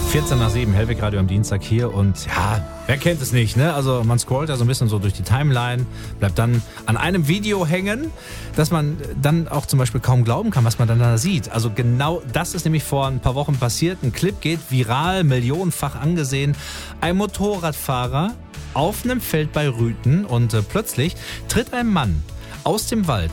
14:07, Hellweg Radio am Dienstag hier und ja, wer kennt es nicht, ne? Also man scrollt ja so ein bisschen so durch die Timeline, bleibt dann an einem Video hängen, dass man dann auch zum Beispiel kaum glauben kann, was man dann da sieht. Also genau das ist nämlich vor ein paar Wochen passiert. Ein Clip geht viral, millionenfach angesehen. Ein Motorradfahrer auf einem Feld bei Rüthen und plötzlich tritt ein Mann aus dem Wald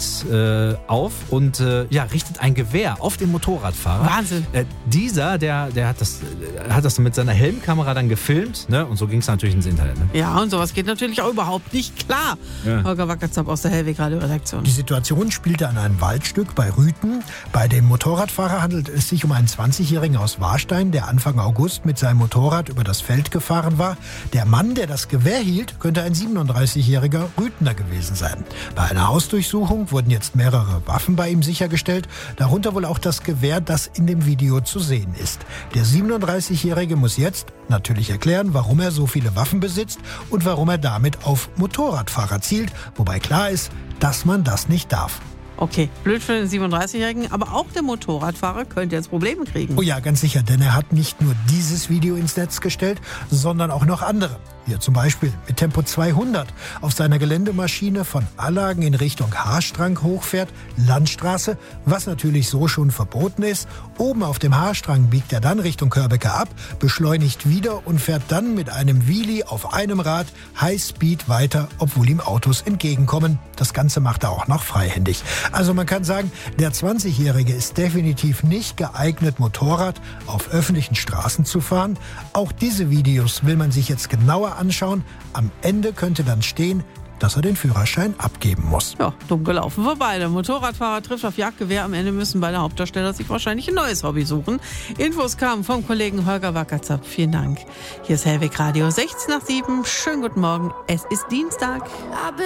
auf und richtet ein Gewehr auf den Motorradfahrer. Wahnsinn. Dieser, der hat das mit seiner Helmkamera dann gefilmt, ne? Und so ging es natürlich ins Internet. Ne? Ja, und sowas geht natürlich auch überhaupt nicht klar. Ja. Holger Wackerzapp aus der Hellweg Radio Redaktion. Die Situation spielte an einem Waldstück bei Rüthen. Bei dem Motorradfahrer handelt es sich um einen 20-Jährigen aus Warstein, der Anfang August mit seinem Motorrad über das Feld gefahren war. Der Mann, der das Gewehr hielt, könnte ein 37-jähriger Rüthener gewesen sein. Bei einer Hausdurchsuchung wurden jetzt mehrere Waffen bei ihm sichergestellt, darunter wohl auch das Gewehr, das in dem Video zu sehen ist. Der 37-Jährige muss jetzt natürlich erklären, warum er so viele Waffen besitzt und warum er damit auf Motorradfahrer zielt, wobei klar ist, dass man das nicht darf. Okay, blöd für den 37-Jährigen, aber auch der Motorradfahrer könnte jetzt Probleme kriegen. Oh ja, ganz sicher, denn er hat nicht nur dieses Video ins Netz gestellt, sondern auch noch andere. Hier zum Beispiel mit Tempo 200 auf seiner Geländemaschine von Allagen in Richtung Haarstrang hochfährt, Landstraße, was natürlich so schon verboten ist. Oben auf dem Haarstrang biegt er dann Richtung Körbecke ab, beschleunigt wieder und fährt dann mit einem Wheelie auf einem Rad Highspeed weiter, obwohl ihm Autos entgegenkommen. Das Ganze macht er auch noch freihändig. Also man kann sagen, der 20-Jährige ist definitiv nicht geeignet, Motorrad auf öffentlichen Straßen zu fahren. Auch diese Videos will man sich jetzt genauer anschauen. Am Ende könnte dann stehen, dass er den Führerschein abgeben muss. Ja, dumm gelaufen für beide. Motorradfahrer trifft auf Jagdgewehr. Am Ende müssen beide Hauptdarsteller sich wahrscheinlich ein neues Hobby suchen. Infos kamen vom Kollegen Holger Wackerzapp. Vielen Dank. Hier ist Hellweg Radio 6:06. Schönen guten Morgen. Es ist Dienstag.